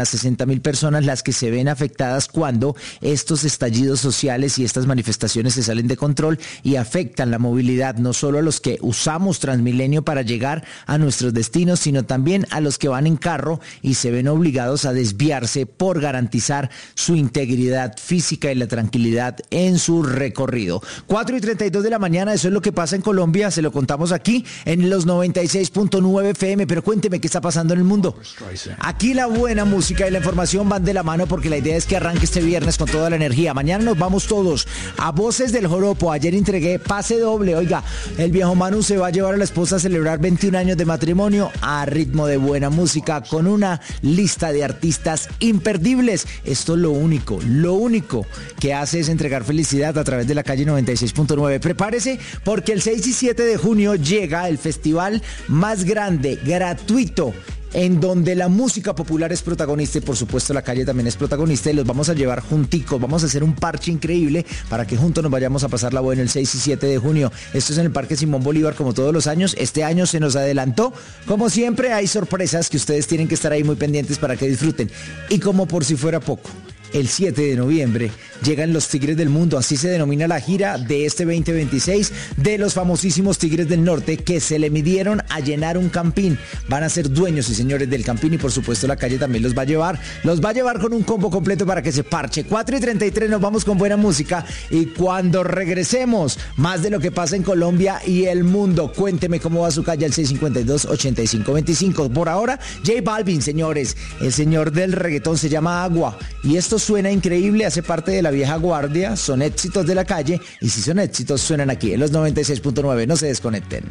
60.000 personas las que se ven afectadas cuando estos estallidos sociales y estas manifestaciones se salen de control y afectan la movilidad, no solo a los que usamos Transmilenio para llegar a nuestros destinos, sino también a los que van en carro y se ven obligados a desviarse por garantizar su integridad física y la tranquilidad en su recorrido. 4:32 de la mañana, eso es lo que pasa en Colombia, se lo contamos aquí en los 96.9 FM, pero cuénteme qué está pasando en el mundo. Aquí la buena música y la información van de la mano porque la idea es que arranque este viernes con toda la energía. Mañana nos vamos todos a Voces del Joropo. Ayer entregué pase doble. Oiga, el viejo Manu se va a llevar a la esposa a celebrar 21 años de matrimonio a ritmo de buena música con una lista de artistas imperdibles. Esto es lo único que hace es entregar felicidad a través de la calle 96.9. Prepárese porque el 6 y 7 de junio llega el festival más grande, gratuito, en donde la música popular es protagonista y por supuesto la calle también es protagonista, y los vamos a llevar junticos, vamos a hacer un parche increíble para que juntos nos vayamos a pasarla buena el 6 y 7 de junio. Esto es en el Parque Simón Bolívar como todos los años. Este año se nos adelantó, como siempre hay sorpresas que ustedes tienen que estar ahí muy pendientes para que disfruten, y como por si fuera poco, el 7 de noviembre llegan los Tigres del Mundo, así se denomina la gira de este 2026 de los famosísimos Tigres del Norte que se le midieron a llenar un campín. Van a ser dueños y señores del campín y por supuesto la calle también los va a llevar con un combo completo para que se parche. 4:33 nos vamos con buena música y cuando regresemos, más de lo que pasa en Colombia y el mundo. Cuénteme cómo va su calle al 652-8525. Por ahora, J Balvin, señores, el señor del reggaetón, se llama Agua y esto suena increíble, hace parte de la vieja guardia, son éxitos de la calle y si son éxitos suenan aquí en los 96.9, no se desconecten.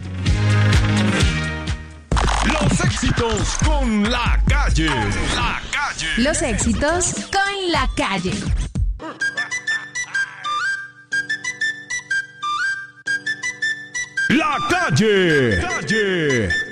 Los éxitos con la calle. La calle. Los éxitos con la calle. La calle.